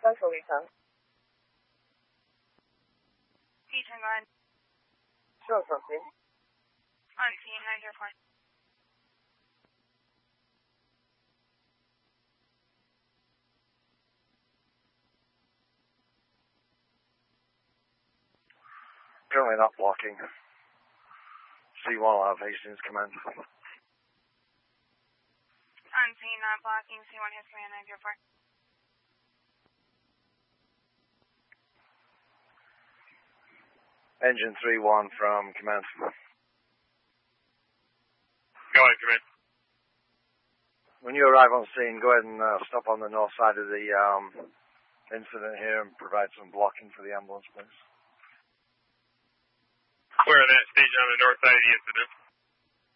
social return. P10, go ahead. Sure, proceed. On scene, 904. Currently not blocking. C1 will have Hastings command. On scene, not blocking. C1 has command, 904. Engine 3-1 from command. Go ahead, command. When you arrive on scene, go ahead and stop on the north side of the incident here and provide some blocking for the ambulance, please. We're at that station on the north side of the incident.